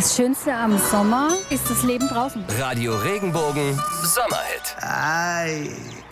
Das Schönste am Sommer ist das Leben draußen. Radio Regenbogen Sommerhit. Ei.